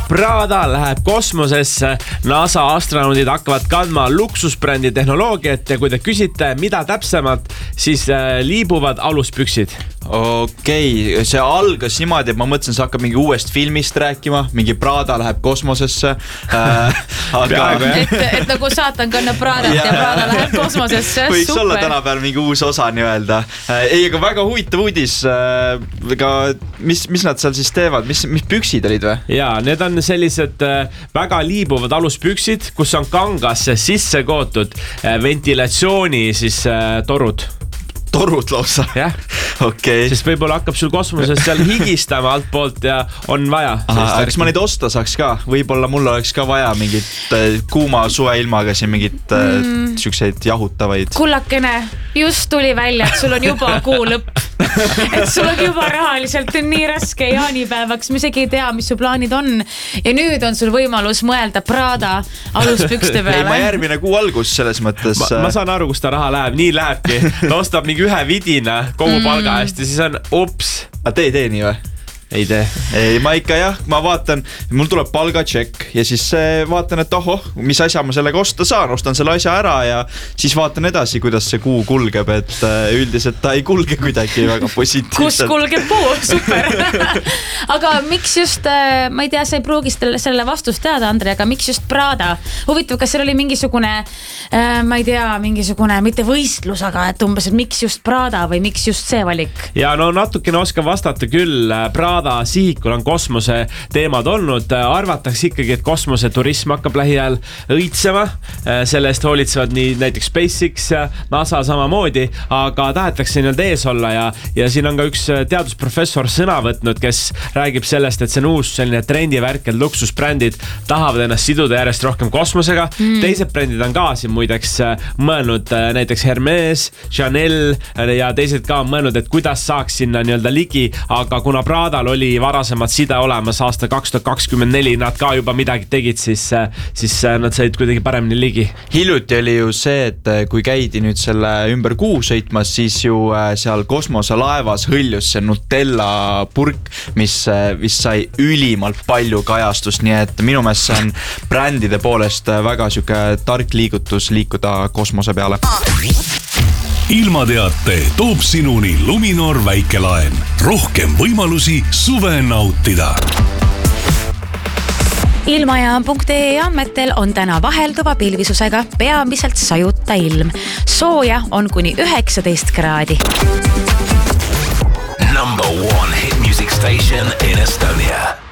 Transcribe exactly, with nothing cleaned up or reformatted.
Prada läheb kosmosesse, NASA astronaudid hakkavad kandma luksusbrändi tehnoloogiat ja kui te küsite, mida täpsemalt, siis liibuvad aluspüksid. Okei, okay. See algas niimoodi, et ma mõtlesin, sa hakkab mingi uuest filmist rääkima, mingi Prada läheb kosmosesse. Äh, aga... et, et nagu saatan kannab Pradat ja, ja Prada läheb kosmosesse. Võiks Super. olla tänapäeval mingi uus osa nii-öelda. Ei, aga väga huvitav uudis. Aga mis, mis nad seal siis teevad? Mis, mis püksid olid või? Jaa, need on sellised väga liibuvad aluspüksid, kus on kangasse sisse kootud ventilatsiooni siis torud. Torud lausa? Jah. Okei. Sest võib-olla hakkab sul kosmoses seal higistama alt poolt ja on vaja. Aha, kas ma neid osta saaks ka? Võib-olla mul oleks ka vaja mingit kuuma suve ilmaga siin mingit mm. siukseid jahutavaid. Kullakene, just tuli välja, et sul on juba kuu lõpp. Et sul on juba rahaliselt nii raske jaanipäevaks, me isegi ei tea, mis su plaanid on. Ja nüüd on sul võimalus mõelda Prada aluspükste peale. Ei, ma järgmine kuu algus selles mõttes. Ma, ma saan aru, kus ta raha läheb, nii lähebki. Ta ostab mingi ühe vidina kogu palga eest ja siis on ups. A te ei tee nii või? Ei tee. Ei, ma ikka jah, ma vaatan, mul tuleb palgatšekk ja siis vaatan, et ohoh, mis asja ma sellega osta saan, ostan selle asja ära ja siis vaatan edasi, kuidas see kuu kulgeb, et üldiselt ta ei kulge kuidagi väga positiivselt. Kus kulgeb puu, super. Aga miks just, ma ei tea, sa ei pruugis selle vastust teada, Andre, aga miks just Prada? Huvitav, kas seal oli mingisugune, ma ei tea, mingisugune, mitte võistlus, aga et umbes, et miks just Prada või miks just see valik? Ja no natukene oskan vastata küll, Prada sihikul on kosmose teemad olnud, arvatakse ikkagi, et kosmoseturism hakkab lähiajal õitsema, selle eest hoolitsevad nii näiteks SpaceX ja NASA samamoodi, aga tahetakse nii-öelda ees olla ja, ja siin on ka üks teadusprofessor sõna võtnud, kes räägib sellest, et see on uus selline trendivärk, et luksusbrändid tahavad ennast siduda järjest rohkem kosmosega, mm. teised brändid on ka siin muideks mõelnud, näiteks Hermes, Chanel ja teised ka on mõelnud, et kuidas saaks sinna nii-öelda ligi, aga kuna Pradal oli varasemad side olemas aasta kaks tuhat kakskümmend neli, nad ka juba midagi tegid, siis, siis nad said kuidagi paremini ligi. Hiljuti oli ju see, et kui käidi nüüd selle ümber kuu sõitmas, siis ju seal kosmoselaevas hõljus see Nutella purk, mis vist sai ülimalt palju kajastust, nii et minu meelest see on brändide poolest väga süke tark liigutus liikuda kosmose peale. Ilmateate toob sinuni Luminor väikelaen. Rohkem võimalusi suve nautida. Ilmajaam.ee andmetel on täna vahelduva pilvisusega peamiselt sajuta ilm. Sooja on kuni üheksateist kraadi. Number one hit music station in Estonia.